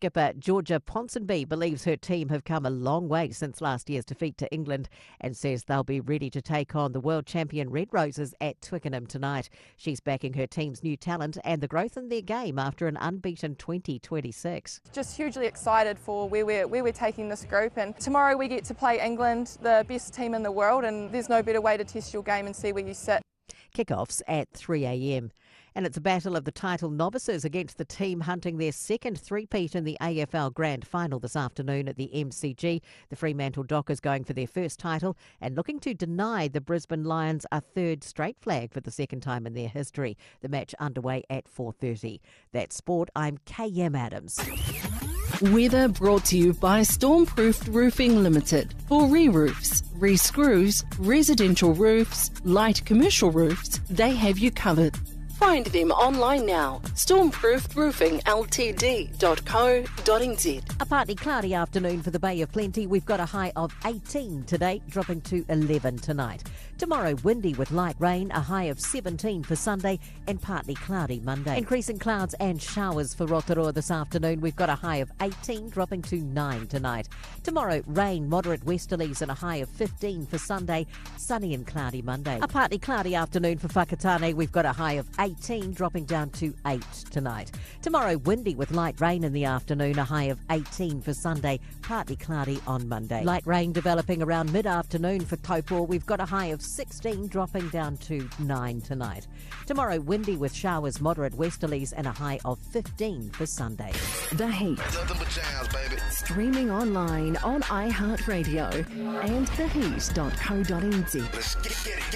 skipper Georgia Ponsonby believes her team have come a long way since last year's defeat to England and says they'll be ready to take on the world champion Red Roses at Twickenham tonight. She's backing her team's new talent and the growth in their game after an unbeaten 2026. Just hugely excited for where we're taking this group, and tomorrow we get to play England, the best team in the world, and there's no better way to test your game and see where you sit. Kickoffs at 3 a.m. And it's a battle of the title novices against the team hunting their second three-peat in the AFL Grand Final this afternoon at the MCG. The Fremantle Dockers going for their first title and looking to deny the Brisbane Lions a third straight flag for the second time in their history. The match underway at 4:30. That's sport. I'm KM Adams. Weather brought to you by Stormproofed Roofing Limited. For re-roofs, re-screws, residential roofs, light commercial roofs, they have you covered. Find them online now. stormproofedroofingltd.co.nz. A partly cloudy afternoon for the Bay of Plenty. We've got a high of 18 today, dropping to 11 tonight. Tomorrow, windy with light rain, a high of 17 for Sunday and partly cloudy Monday. Increasing clouds and showers for Rotorua this afternoon. We've got a high of 18, dropping to 9 tonight. Tomorrow, rain, moderate westerlies and a high of 15 for Sunday, sunny and cloudy Monday. A partly cloudy afternoon for Whakatane. We've got a high of 18, dropping down to 8 tonight. Tomorrow, windy with light rain in the afternoon, a high of 18 for Sunday, partly cloudy on Monday. Light rain developing around mid-afternoon for Taupo. We've got a high of 16, dropping down to 9 tonight. Tomorrow, windy with showers, moderate westerlies and a high of 15 for Sunday. The Heat. Streaming online on iHeartRadio and theheat.co.nz.